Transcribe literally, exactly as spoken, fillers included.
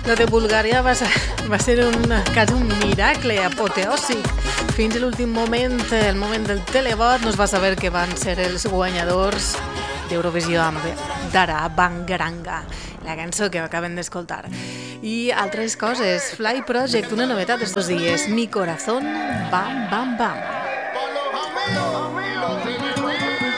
Lo de Bulgària va ser, va ser un, quasi un miracle apoteòsic. Fins a l'últim moment, el moment del televot, no es va saber que van ser els guanyadors d'Eurovisió amb Dara Bangaranga, la cançó que acaben d'escoltar. I altres coses, Fly Project, una novetat d'estos dies, Mi Corazón Bam Bam Bam.